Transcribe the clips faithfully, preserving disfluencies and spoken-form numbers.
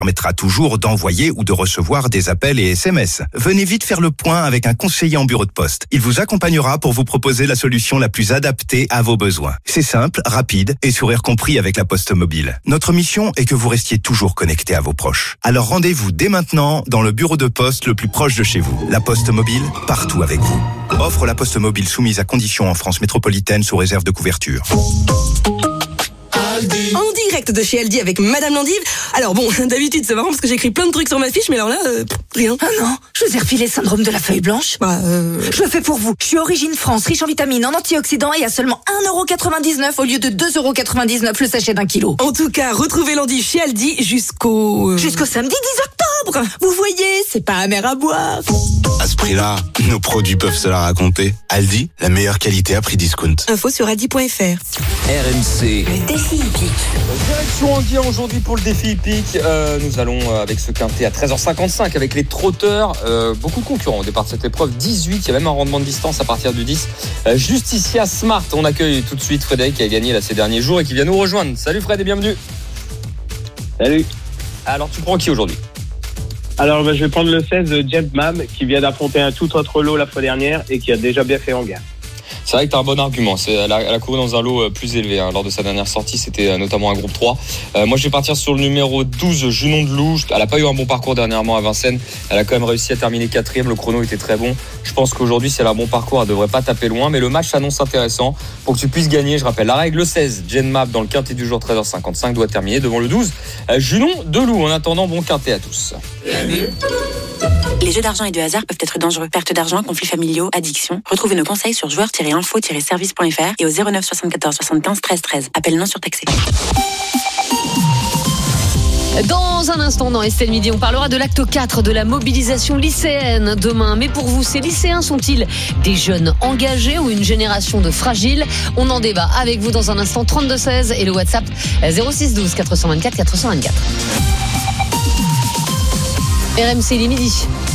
permettra toujours d'envoyer ou de recevoir des appels et S M S. Venez vite faire le point avec un conseiller en bureau de poste. Il vous accompagnera pour vous proposer la solution la plus adaptée à vos besoins. C'est simple, rapide et sourire compris avec la Poste Mobile. Notre mission est que vous restiez toujours connecté à vos proches. Alors rendez-vous dès maintenant dans le bureau de poste le plus proche de chez vous. La Poste Mobile, partout avec vous. Offre la Poste Mobile soumise à conditions en France métropolitaine sous réserve de couverture. En direct de chez Aldi avec Madame Landive. Alors bon, d'habitude c'est marrant parce que j'écris plein de trucs sur ma fiche, mais alors là, euh, rien. Ah non, je vous ai refilé le syndrome de la feuille blanche. Bah, euh... Je le fais pour vous. Je suis Origine France, riche en vitamines, en antioxydants et à seulement un euro quatre-vingt-dix-neuf au lieu de deux euros quatre-vingt-dix-neuf le sachet d'un kilo. En tout cas, retrouvez Landive chez Aldi jusqu'au... Euh... Jusqu'au samedi dix octobre. Vous voyez, c'est pas amer à boire. À ce prix-là, nos produits peuvent se la raconter. Aldi, la meilleure qualité à prix discount. Info sur aldi point f r. R M C. Le défi hippique. Direction Enghien aujourd'hui pour le défi hippique. Euh, nous allons euh, avec ce quintet à treize heures cinquante-cinq avec les trotteurs. Euh, beaucoup de concurrents au départ de cette épreuve. dix-huit, il y a même un rendement de distance à partir du dix. Euh, Justicia Smart, on accueille tout de suite Frédéric qui a gagné là, ces derniers jours et qui vient nous rejoindre. Salut Fred et bienvenue. Salut. Alors tu prends qui aujourd'hui ? Alors bah, je vais prendre le seize Jet Mam qui vient d'affronter un tout autre lot la fois dernière et qui a déjà bien fait en gain. C'est vrai que tu as un bon argument. C'est, elle, a, elle a couru dans un lot plus élevé. Hein. Lors de sa dernière sortie, c'était notamment un groupe trois. Euh, moi, je vais partir sur le numéro douze, Junon de Loup. Elle n'a pas eu un bon parcours dernièrement à Vincennes. Elle a quand même réussi à terminer quatrième. Le chrono était très bon. Je pense qu'aujourd'hui, si elle a un bon parcours, elle ne devrait pas taper loin. Mais le match s'annonce intéressant. Pour que tu puisses gagner, je rappelle la règle, le seize, Jen Map dans le quintet du jour treize heures cinquante-cinq doit terminer devant le douze, euh, Junon de Loup. En attendant, bon quintet à tous. Les jeux d'argent et de hasard peuvent être dangereux. Perte d'argent, conflits familiaux, addiction. Retrouvez nos conseils sur joueurs tiret info tiret service point f r et au zéro neuf soixante-quatorze soixante-quinze treize treize. Appel non surtaxé. Dans un instant, dans Estelle Midi, on parlera de l'acte quatre de la mobilisation lycéenne demain. Mais pour vous, ces lycéens sont-ils des jeunes engagés ou une génération de fragiles ? On en débat avec vous dans un instant. Trente-deux seize et le WhatsApp zéro six douze quatre cent vingt-quatre quatre cent vingt-quatre. R M C, il est midi.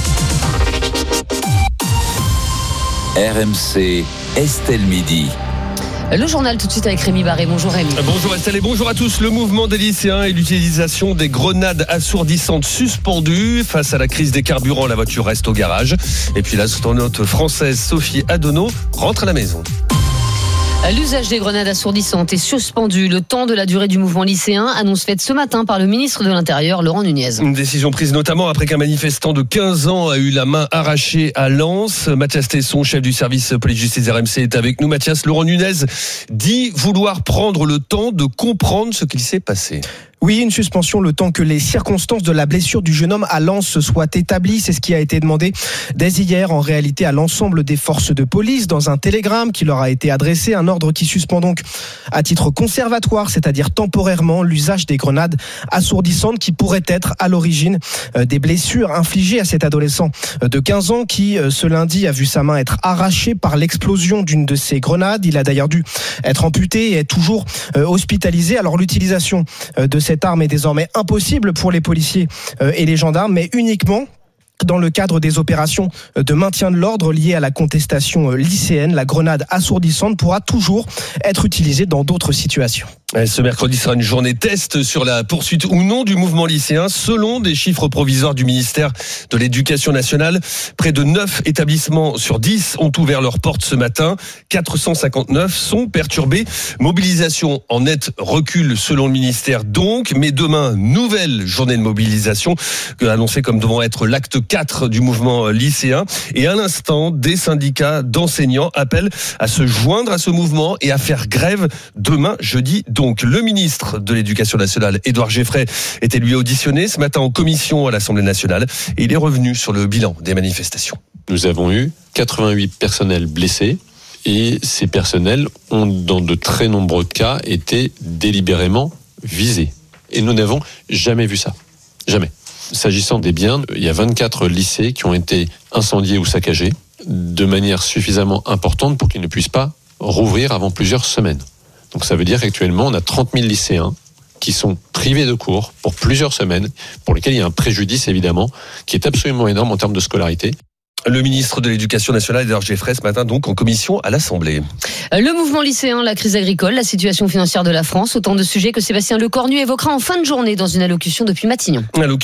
R M C, Estelle Midi. Le journal tout de suite avec Rémi Barré. Bonjour Rémi. Bonjour Estelle et bonjour à tous. Le mouvement des lycéens et l'utilisation des grenades assourdissantes suspendues. Face à la crise des carburants, la voiture reste au garage. Et puis l'astronaute française Sophie Adonneau rentre à la maison. L'usage des grenades assourdissantes est suspendu. Le temps de la durée du mouvement lycéen, annonce faite ce matin par le ministre de l'Intérieur, Laurent Nunez. Une décision prise notamment après qu'un manifestant de quinze ans a eu la main arrachée à Lens. Mathias Tesson, chef du service police-justice R M C, est avec nous. Mathias, Laurent Nunez dit vouloir prendre le temps de comprendre ce qu'il s'est passé. Oui, une suspension le temps que les circonstances de la blessure du jeune homme à Lens soient établies. C'est ce qui a été demandé dès hier en réalité à l'ensemble des forces de police dans un télégramme qui leur a été adressé. Un ordre qui suspend donc à titre conservatoire, c'est-à-dire temporairement, l'usage des grenades assourdissantes qui pourraient être à l'origine des blessures infligées à cet adolescent de quinze ans qui, ce lundi, a vu sa main être arrachée par l'explosion d'une de ces grenades. Il a d'ailleurs dû être amputé et est toujours hospitalisé. Alors l'utilisation de cette arme est désormais impossible pour les policiers et les gendarmes, mais uniquement dans le cadre des opérations de maintien de l'ordre liées à la contestation lycéenne. La grenade assourdissante pourra toujours être utilisée dans d'autres situations. Ce mercredi sera une journée test sur la poursuite ou non du mouvement lycéen. Selon des chiffres provisoires du ministère de l'Éducation nationale, près de neuf établissements sur dix ont ouvert leurs portes ce matin. quatre cent cinquante-neuf sont perturbés. Mobilisation en net recul selon le ministère donc. Mais demain, nouvelle journée de mobilisation annoncée comme devant être l'acte quatre du mouvement lycéen. Et à l'instant, des syndicats d'enseignants appellent à se joindre à ce mouvement et à faire grève demain, jeudi. Donc, le ministre de l'Éducation nationale, Édouard Geffray, était lui auditionné ce matin en commission à l'Assemblée nationale et il est revenu sur le bilan des manifestations. Nous avons eu quatre-vingt-huit personnels blessés et ces personnels ont, dans de très nombreux cas, été délibérément visés. Et nous n'avons jamais vu ça. Jamais. S'agissant des biens, il y a vingt-quatre lycées qui ont été incendiés ou saccagés de manière suffisamment importante pour qu'ils ne puissent pas rouvrir avant plusieurs semaines. Donc ça veut dire qu'actuellement, on a trente mille lycéens qui sont privés de cours pour plusieurs semaines, pour lesquels il y a un préjudice évidemment, qui est absolument énorme en termes de scolarité. Le ministre de l'Éducation nationale, Édouard Geoffroy, ce matin donc en commission à l'Assemblée. Le mouvement lycéen, la crise agricole, la situation financière de la France, autant de sujets que Sébastien Lecornu évoquera en fin de journée dans une allocution depuis Matignon.